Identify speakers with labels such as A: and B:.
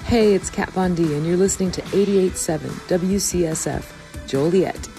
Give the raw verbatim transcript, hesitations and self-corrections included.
A: Hey, it's Kat Von D, and you're listening to eighty-eight point seven W C S F, Joliet.